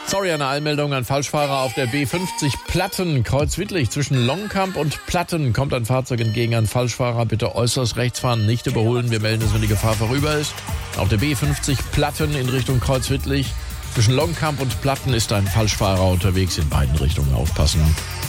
Sorry, eine Eilmeldung an Falschfahrer auf der B50 Platten, Kreuz Wittlich. Zwischen Longkamp und Platten kommt ein Fahrzeug entgegen. An Falschfahrer bitte äußerst rechts fahren, nicht überholen. Wir melden es, wenn die Gefahr vorüber ist. Auf der B50 Platten in Richtung Kreuz Wittlich. Zwischen Longkamp und Platten ist ein Falschfahrer unterwegs. In beiden Richtungen aufpassen.